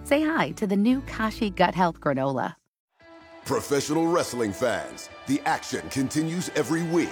Say hi to the new Kashi Gut Health Granola. Professional wrestling fans, the action continues every week.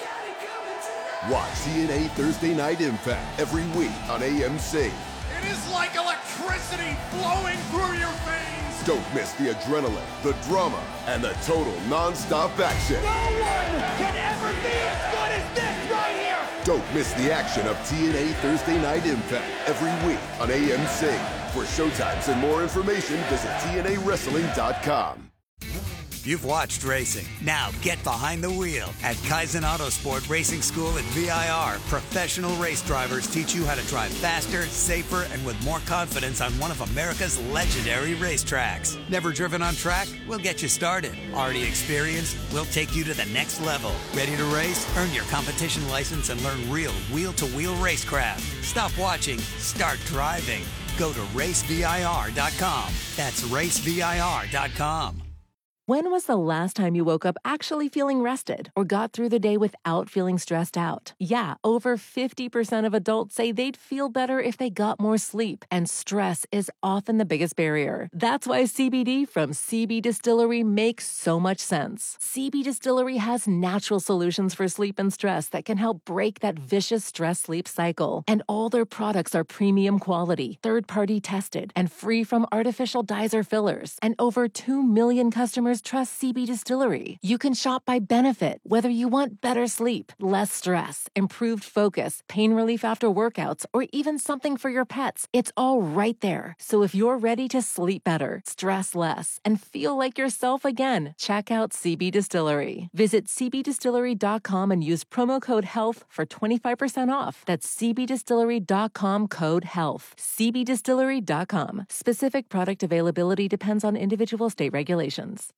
Watch TNA Thursday Night Impact every week on AMC. It is like electricity flowing through your veins. Don't miss the adrenaline, the drama, and the total non-stop action. No one can ever be as good as this right here. Don't miss the action of TNA Thursday Night Impact every week on AMC. For showtimes and more information, visit TNAWrestling.com. You've watched racing. Now get behind the wheel. At Kaizen Autosport Racing School at VIR, professional race drivers teach you how to drive faster, safer, and with more confidence on one of America's legendary racetracks. Never driven on track? We'll get you started. Already experienced? We'll take you to the next level. Ready to race? Earn your competition license and learn real wheel-to-wheel racecraft. Stop watching. Start driving. Go to racevir.com. That's racevir.com. When was the last time you woke up actually feeling rested or got through the day without feeling stressed out? Yeah, over 50% of adults say they'd feel better if they got more sleep, and stress is often the biggest barrier. That's why CBD from CB Distillery makes so much sense. CB Distillery has natural solutions for sleep and stress that can help break that vicious stress-sleep cycle. And all their products are premium quality, third-party tested, and free from artificial dyes or fillers. And over 2 million customers trust CB Distillery. You can shop by benefit, whether you want better sleep, less stress, improved focus, pain relief after workouts, or even something for your pets. It's all right there. So if you're ready to sleep better, stress less, and feel like yourself again, check out CB Distillery. Visit cbdistillery.com and use promo code HEALTH for 25% off. That's cbdistillery.com code HEALTH. cbdistillery.com. Specific product availability depends on individual state regulations.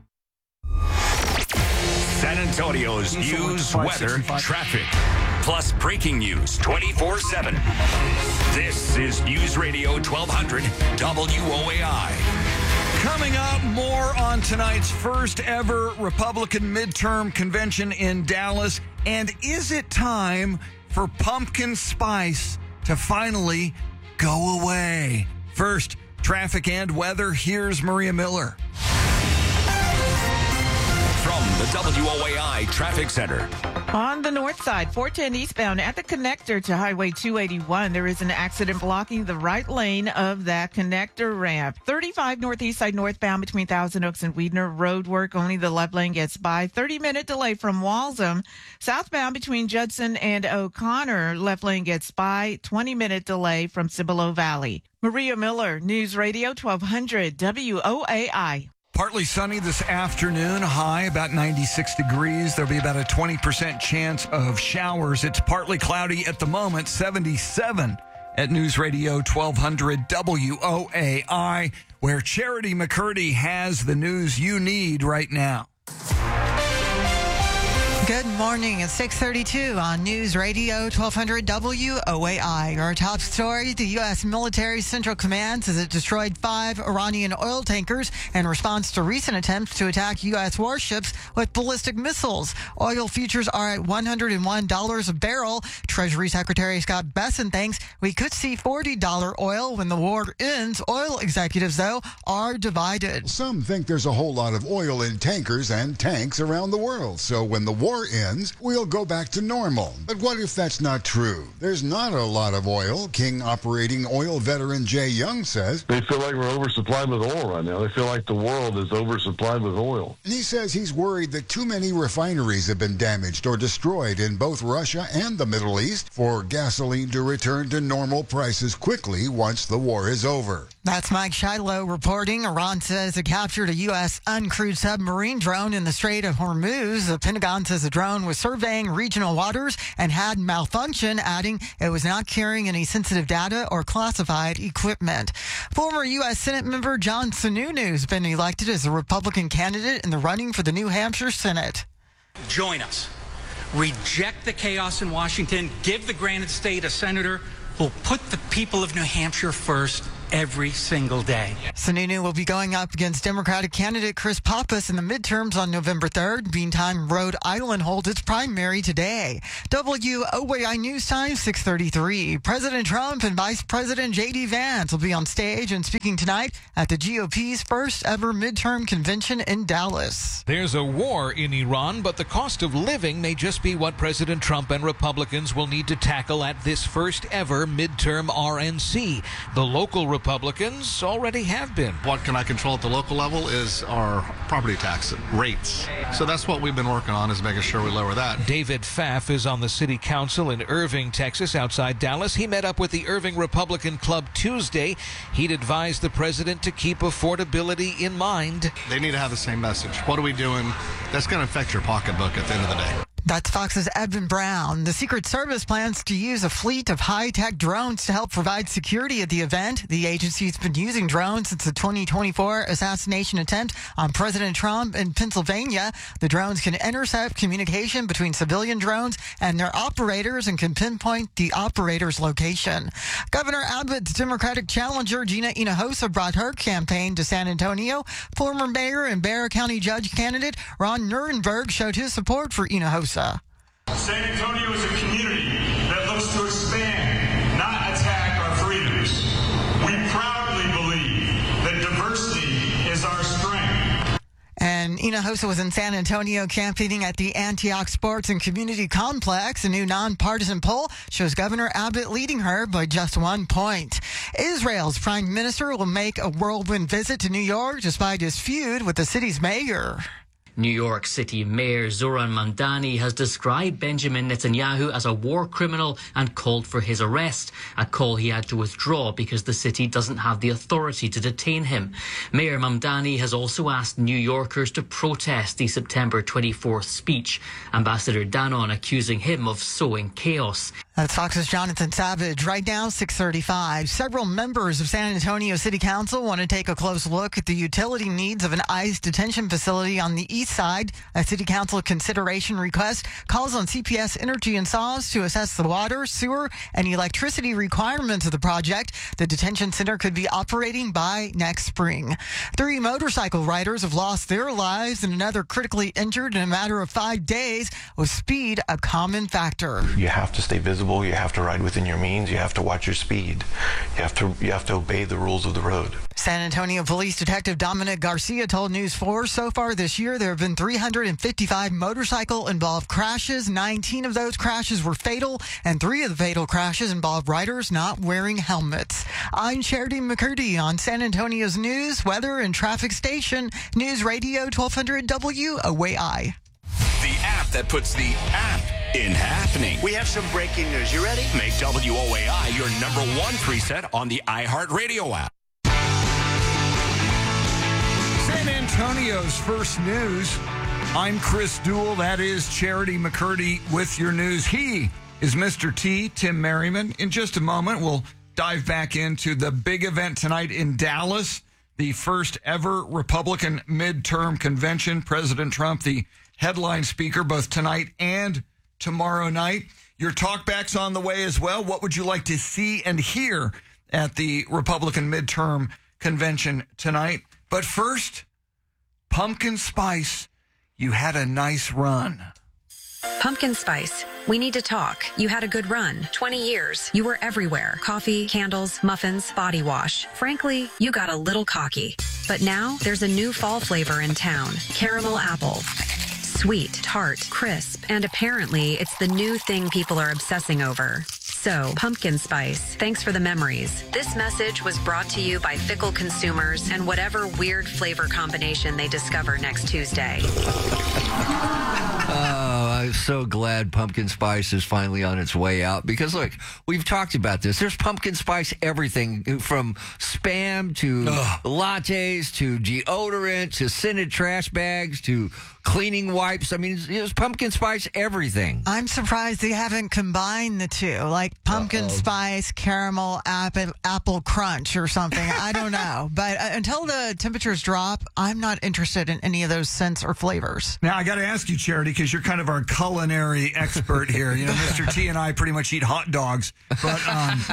San Antonio's news, weather, traffic, plus breaking news 24/7. This is News Radio 1200 WOAI. Coming up, more on tonight's first ever Republican midterm convention in Dallas. And is it time for pumpkin spice to finally go away? First, traffic and weather. Here's Maria Miller. From the WOAI Traffic Center. On the north side, 410 eastbound at the connector to Highway 281, there is an accident blocking the right lane of that connector ramp. 35 northeast side northbound between Thousand Oaks and Weidner road work. Only the left lane gets by. 30-minute delay from Walsham. Southbound between Judson and O'Connor, left lane gets by. 20-minute delay from Cibolo Valley. Maria Miller, News Radio 1200 WOAI. Partly sunny this afternoon, high about 96 degrees. There'll be about a 20% chance of showers. It's partly cloudy at the moment, 77 at News Radio 1200 WOAI, where Charity McCurdy has the news you need right now. Good morning. It's 6:32 on News Radio 1200 WOAI. Our top story, the U.S. military Central Command says it destroyed 5 Iranian oil tankers in response to recent attempts to attack U.S. warships with ballistic missiles. Oil futures are at $101 a barrel. Treasury Secretary Scott Bessent thinks we could see $40 oil when the war ends. Oil executives, though, are divided. Some think there's a whole lot of oil in tankers and tanks around the world. So when the war ends, we'll go back to normal. But what if that's not true? There's not a lot of oil. King operating oil veteran Jay Young says they feel like we're oversupplied with oil right now. They feel like the world is oversupplied with oil. And he says he's worried that too many refineries have been damaged or destroyed in both Russia and the Middle East for gasoline to return to normal prices quickly once the war is over. That's Mike Shiloh reporting. Iran says it captured a U.S. uncrewed submarine drone in the Strait of Hormuz. The Pentagon says the drone was surveying regional waters and had malfunction, adding it was not carrying any sensitive data or classified equipment. Former U.S. Senate member John Sununu has been elected as a Republican candidate in the running for the New Hampshire Senate. Join us. Reject the chaos in Washington. Give the Granite State a senator who'll put the people of New Hampshire first every single day. Sununu will be going up against Democratic candidate Chris Pappas in the midterms on November 3rd. Meantime, Rhode Island holds its primary today. WOAI News Time, 6:33. President Trump and Vice President J.D. Vance will be on stage and speaking tonight at the GOP's first ever midterm convention in Dallas. There's a war in Iran, but the cost of living may just be what President Trump and Republicans will need to tackle at this first ever midterm RNC. The local Republicans already have been. What can I control at the local level is our property tax rates. So that's what we've been working on, is making sure we lower that. David Pfaff is on the city council in Irving, Texas, outside Dallas. He met up with the Irving Republican Club Tuesday. He'd advised the president to keep affordability in mind. They need to have the same message. What are we doing that's going to affect your pocketbook at the end of the day? That's Fox's Edwin Brown. The Secret Service plans to use a fleet of high-tech drones to help provide security at the event. The agency's been using drones since the 2024 assassination attempt on President Trump in Pennsylvania. The drones can intercept communication between civilian drones and their operators and can pinpoint the operator's location. Governor Abbott's Democratic challenger Gina Hinojosa brought her campaign to San Antonio. Former mayor and Bexar County judge candidate Ron Nirenberg showed his support for Hinojosa. San Antonio is a community that looks to expand, not attack our freedoms. We proudly believe that diversity is our strength. And Hinojosa was in San Antonio campaigning at the Antioch Sports and Community Complex. A new nonpartisan poll shows Governor Abbott leading her by just 1 point. Israel's prime minister will make a whirlwind visit to New York despite his feud with the city's mayor. New York City Mayor Zoran Mamdani has described Benjamin Netanyahu as a war criminal and called for his arrest, a call he had to withdraw because the city doesn't have the authority to detain him. Mayor Mamdani has also asked New Yorkers to protest the September 24th speech, Ambassador Danon accusing him of sowing chaos. That's Fox's Jonathan Savage. Right now, 6:35. Several members of San Antonio City Council want to take a close look at the utility needs of an ICE detention facility on the east side. A City Council consideration request calls on CPS Energy and SAWS to assess the water, sewer, and electricity requirements of the project. The detention center could be operating by next spring. 3 motorcycle riders have lost their lives and another critically injured in a matter of 5 days, with speed a common factor. You have to stay visible. You have to ride within your means. You have to watch your speed. You have to obey the rules of the road. San Antonio Police Detective Dominic Garcia told News 4 so far this year there have been 355 motorcycle-involved crashes. 19 of those crashes were fatal, and 3 of the fatal crashes involved riders not wearing helmets. I'm Charity McCurdy on San Antonio's news, weather, and traffic station, News Radio 1200 WOAI. The app that puts the app in happening. We have some breaking news. You ready? Make WOAI your #1 preset on the iHeartRadio app. San Antonio's first news. I'm Chris Duell. That is Charity McCurdy with your news. He is Mr. T, Tim Merriman. In just a moment, we'll dive back into the big event tonight in Dallas, the first ever Republican midterm convention. President Trump, the headline speaker, both tonight and tomorrow night. Your talkback's on the way as well. What would you like to see and hear at the Republican midterm convention tonight? But first, Pumpkin Spice, you had a nice run. Pumpkin Spice, we need to talk. You had a good run. 20 years. You were everywhere. Coffee, candles, muffins, body wash. Frankly, you got a little cocky. But now there's a new fall flavor in town. Caramel apple. Sweet, tart, crisp, and apparently it's the new thing people are obsessing over. So, Pumpkin Spice, thanks for the memories. This message was brought to you by fickle consumers and whatever weird flavor combination they discover next Tuesday. I'm so glad Pumpkin Spice is finally on its way out because, look, we've talked about this. There's Pumpkin Spice everything from Spam to lattes to deodorant to scented trash bags to cleaning wipes. I mean, it was pumpkin spice everything. I'm surprised they haven't combined the two, like pumpkin spice, caramel, apple crunch or something. I don't know. But until the temperatures drop, I'm not interested in any of those scents or flavors. Now, I got to ask you, Charity, because you're kind of our culinary expert here. You know, Mr. T and I pretty much eat hot dogs. But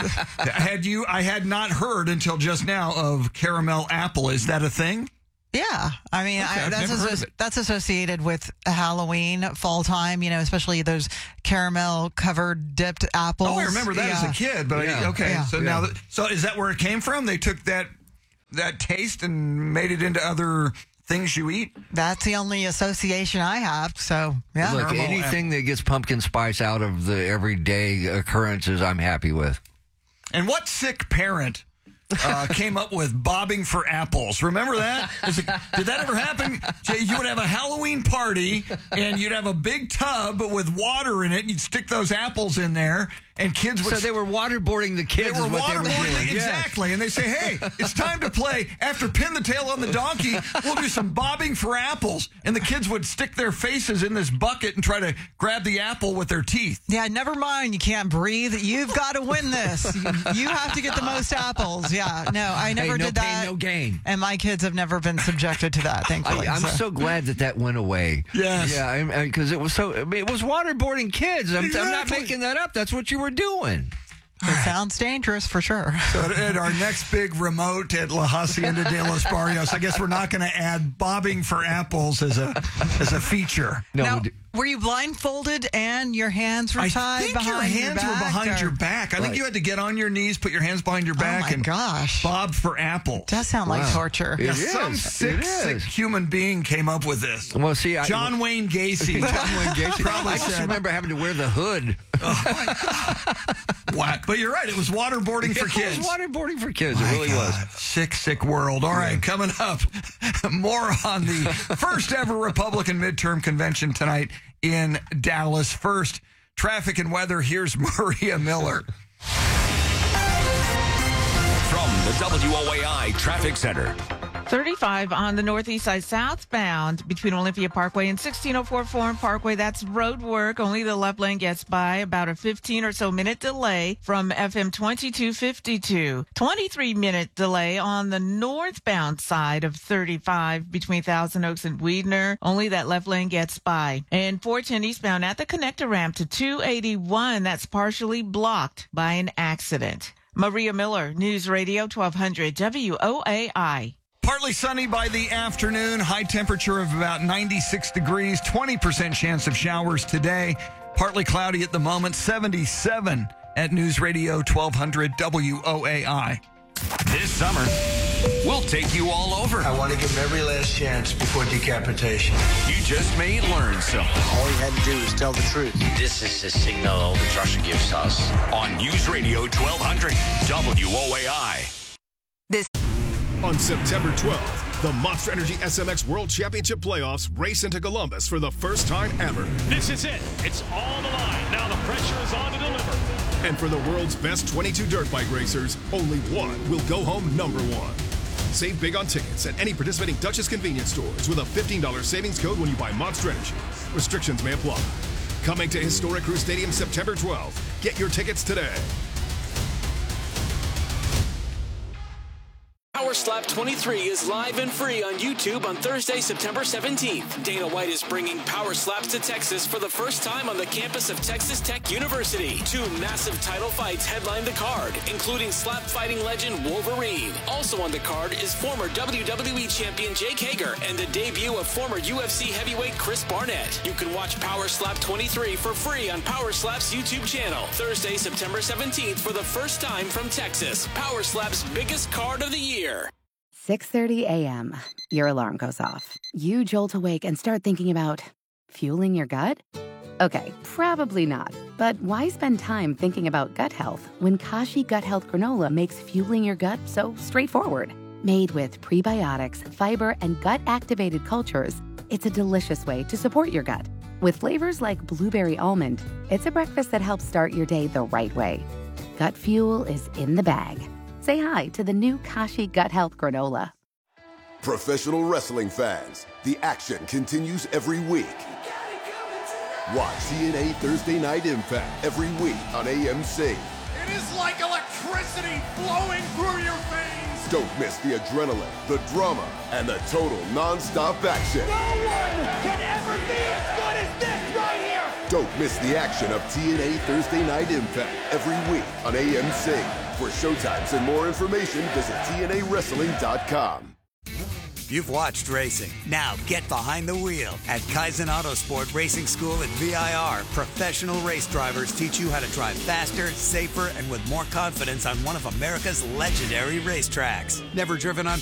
I had not heard until just now of caramel apple. Is that a thing? Yeah. I mean, okay, that's associated with Halloween, fall time, you know, especially those caramel-covered dipped apples. Oh, I remember that as a kid. But so is that where it came from? They took that taste and made it into other things you eat? That's the only association I have, so, yeah. Look, anything that gets pumpkin spice out of the everyday occurrences, I'm happy with. And what sick parent came up with bobbing for apples? Remember that? Did that ever happen? You would have a Halloween party, and you'd have a big tub with water in it, and you'd stick those apples in there, and kids would... So they were waterboarding the kids. They were what they were doing. Exactly. And they say, hey, it's time to play. After Pin the Tail on the Donkey, we'll do some bobbing for apples. And the kids would stick their faces in this bucket and try to grab the apple with their teeth. Yeah, never mind. You can't breathe. You've got to win this. You have to get the most apples. Yeah, no, I never did that. No gain. And my kids have never been subjected to that, thankfully. I'm so glad that went away. Yes. Yeah, because it was waterboarding kids. I'm not making that up. That's what you were doing. It sounds dangerous for sure. So at our next big remote at La Hacienda de los Barrios, I guess we're not going to add bobbing for apples as a feature. No. Now, were you blindfolded and your hands were tied behind your back? I think your hands were behind your back. I think you had to get on your knees, put your hands behind your back, and bob for apples. Does sound like torture. Some sick human being came up with this. Well, see, John Wayne Gacy. I just remember having to wear the hood. What? But you're right. It was waterboarding for kids. It was waterboarding for kids. It really was. Sick world. All right, coming up, more on the first ever Republican midterm convention tonight in Dallas. First, traffic and weather. Here's Maria Miller. From the WOAI Traffic Center. 35 on the northeast side southbound between Olympia Parkway and 1604 Forum Parkway. That's road work. Only the left lane gets by. About a 15 or so minute delay from FM 2252. 23-minute delay on the northbound side of 35 between Thousand Oaks and Weidner. Only that left lane gets by. And 410 eastbound at the connector ramp to 281. That's partially blocked by an accident. Maria Miller, News Radio 1200 WOAI. Partly sunny by the afternoon, high temperature of about 96 degrees, 20% chance of showers today. Partly cloudy at the moment, 77 at News Radio 1200 WOAI. This summer, we'll take you all over. I want to give him every last chance before decapitation. You just may learn something. All he had to do was tell the truth. This is the signal that Russia gives us. On News Radio 1200 WOAI. On September 12th, the Monster Energy SMX World Championship Playoffs race into Columbus for the first time ever. This is it. It's all on the line. Now the pressure is on to deliver. And for the world's best 22 dirt bike racers, only one will go home number one. Save big on tickets at any participating Duchess convenience stores with a $15 savings code when you buy Monster Energy. Restrictions may apply. Coming to Historic Crew Stadium September 12th. Get your tickets today. Power Slap 23 is live and free on YouTube on Thursday, September 17th. Dana White is bringing Power Slaps to Texas for the first time on the campus of Texas Tech University. 2 massive title fights headline the card, including slap fighting legend Wolverine. Also on the card is former WWE champion Jake Hager and the debut of former UFC heavyweight Chris Barnett. You can watch Power Slap 23 for free on Power Slap's YouTube channel. Thursday, September 17th for the first time from Texas. Power Slap's biggest card of the year. 6:30 a.m. Your alarm goes off. You jolt awake and start thinking about fueling your gut? Okay, probably not. But why spend time thinking about gut health when Kashi Gut Health Granola makes fueling your gut so straightforward? Made with prebiotics, fiber, and gut-activated cultures, it's a delicious way to support your gut. With flavors like blueberry almond, it's a breakfast that helps start your day the right way. Gut fuel is in the bag. Say hi to the new Kashi Gut Health Granola. Professional wrestling fans, the action continues every week. Watch TNA Thursday Night Impact every week on AMC. It is like electricity flowing through your veins. Don't miss the adrenaline, the drama, and the total non-stop action. No one can ever be as good as this right here. Don't miss the action of TNA Thursday Night Impact every week on AMC. For showtimes and more information, visit TNAWrestling.com. You've watched racing. Now get behind the wheel. At Kaizen Autosport Racing School at VIR, professional race drivers teach you how to drive faster, safer, and with more confidence on one of America's legendary racetracks. Never driven on